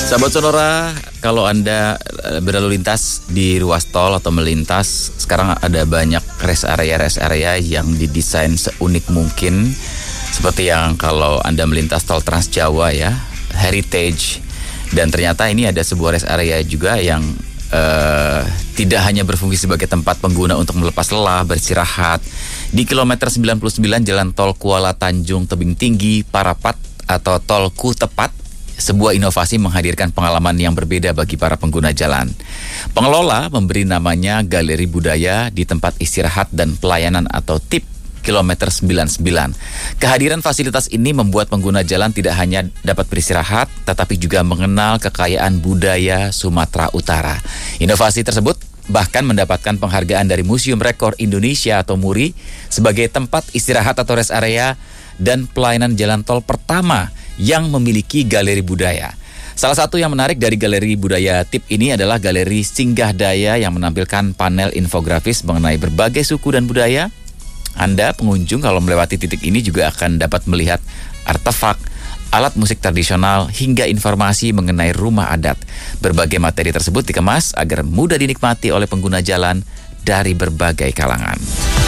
Sahabat Sonora, kalau Anda berlalu lintas di ruas tol atau melintas, sekarang ada banyak rest area yang didesain seunik mungkin. Seperti yang kalau Anda melintas tol Trans Jawa ya, Heritage. Dan ternyata ini ada sebuah rest area juga yang tidak hanya berfungsi sebagai tempat pengguna untuk melepas lelah, beristirahat. Di kilometer 99 Jalan Tol Kuala Tanjung Tebing Tinggi, Parapat atau Tol Kutepat, sebuah inovasi menghadirkan pengalaman yang berbeda bagi para pengguna jalan. Pengelola memberi namanya Galeri Budaya di tempat istirahat dan pelayanan atau TIP kilometer 99. Kehadiran fasilitas ini membuat pengguna jalan tidak hanya dapat beristirahat, tetapi juga mengenal kekayaan budaya Sumatera Utara. Inovasi tersebut bahkan mendapatkan penghargaan dari Museum Rekor Indonesia atau MURI sebagai tempat istirahat atau rest area dan pelayanan jalan tol pertama yang memiliki galeri budaya. Salah satu yang menarik dari galeri budaya TIP ini adalah galeri Singgah Daya yang menampilkan panel infografis mengenai berbagai suku dan budaya. Anda pengunjung kalau melewati titik ini juga akan dapat melihat artefak, alat musik tradisional, hingga informasi mengenai rumah adat. Berbagai materi tersebut dikemas agar mudah dinikmati oleh pengguna jalan dari berbagai kalangan.